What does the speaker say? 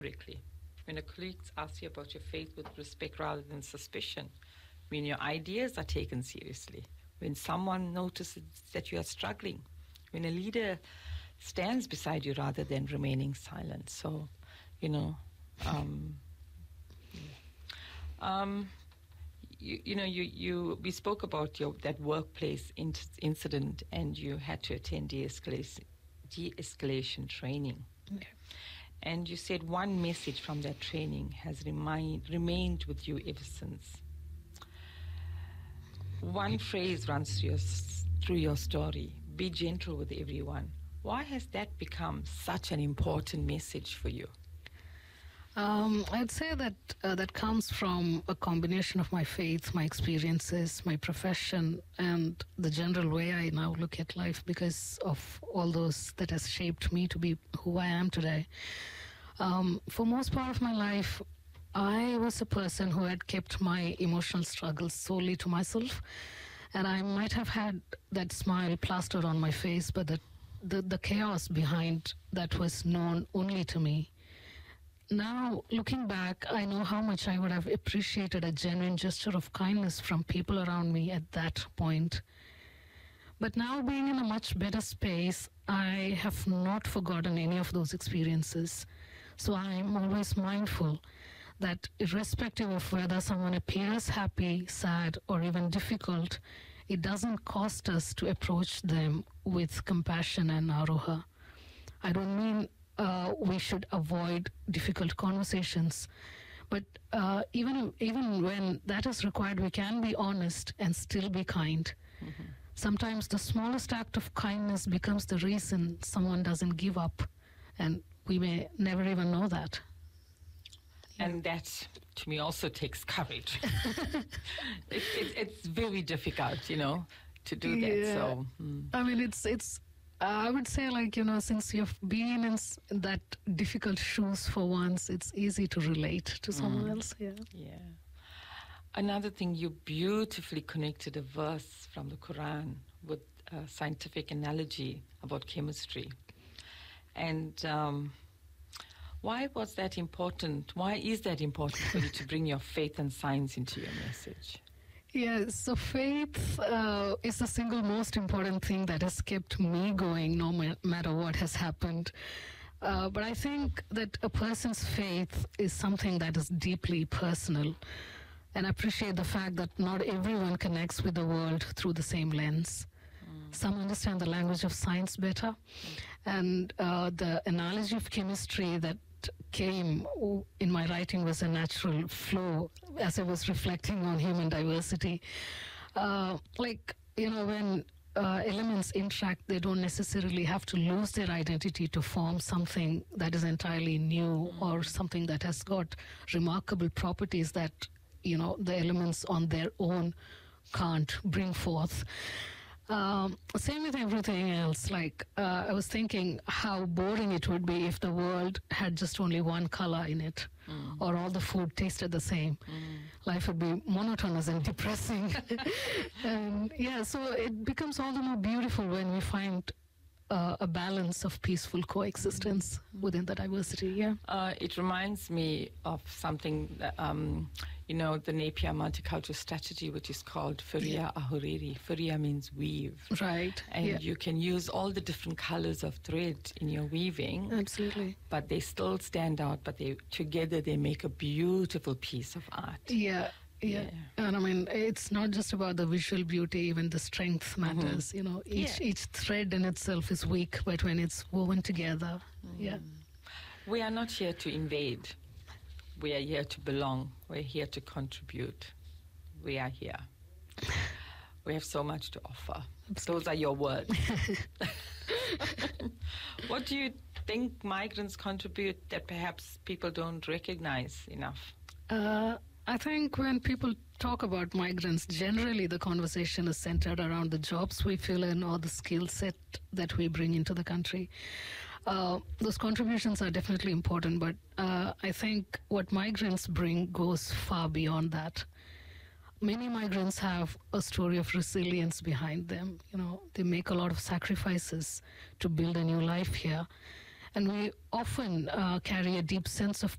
correctly. When a colleague asks you about your faith with respect rather than suspicion, when your ideas are taken seriously, when someone notices that you are struggling, when a leader stands beside you rather than remaining silent. So, you know, we spoke about that workplace incident, and you had to attend de-escalation training. Okay. And you said one message from that training has remained with you ever since. One phrase runs through your story: be gentle with everyone. Why has that become such an important message for you? I'd say that that comes from a combination of my faith, my experiences, my profession, and the general way I now look at life, because of all those that has shaped me to be who I am today. For most part of my life, I was a person who had kept my emotional struggles solely to myself, and I might have had that smile plastered on my face, but the chaos behind that was known only to me. Now, looking back, I know how much I would have appreciated a genuine gesture of kindness from people around me at that point. But now, being in a much better space, I have not forgotten any of those experiences. So I'm always mindful that irrespective of whether someone appears happy, sad, or even difficult, it doesn't cost us to approach them with compassion and aroha. I don't mean we should avoid difficult conversations, but even when that is required, we can be honest and still be kind. Mm-hmm. Sometimes the smallest act of kindness becomes the reason someone doesn't give up, and we may never even know that. And that, to me, also takes courage. It's very difficult, to do that. Yeah. So, I mean, it's. I would say, since you've been in that difficult shoes for once, it's easy to relate to someone else. Yeah. Yeah. Another thing, you beautifully connected a verse from the Quran with a scientific analogy about chemistry. And why was that important? Why is that important for you to bring your faith and science into your message? Yeah, so faith is the single most important thing that has kept me going no matter what has happened. But I think that a person's faith is something that is deeply personal. And I appreciate the fact that not everyone connects with the world through the same lens. Some understand the language of science better. And the analogy of chemistry that came in my writing was a natural flow as I was reflecting on human diversity. When elements interact, they don't necessarily have to lose their identity to form something that is entirely new or something that has got remarkable properties that, the elements on their own can't bring forth. Same with everything else. I was thinking how boring it would be if the world had just only one color in it, or all the food tasted the same. Life would be monotonous and depressing. And so it becomes all the more beautiful when we find a balance of peaceful coexistence within the diversity. Yeah. It reminds me of something, the Napier multicultural strategy, which is called Furia Ahuriri. Furia means weave. Right. And you can use all the different colors of thread in your weaving. Absolutely. But they still stand out, but together they make a beautiful piece of art. Yeah. Yeah, and I mean, it's not just about the visual beauty, even the strength matters. Each thread in itself is weak, but when it's woven together, We are not here to invade. We are here to belong. We're here to contribute. We are here. We have so much to offer. Absolutely. Those are your words. What do you think migrants contribute that perhaps people don't recognize enough? I think when people talk about migrants, generally the conversation is centered around the jobs we fill in or the skill set that we bring into the country. Those contributions are definitely important, but I think what migrants bring goes far beyond that. Many migrants have a story of resilience behind them. They make a lot of sacrifices to build a new life here. And we often carry a deep sense of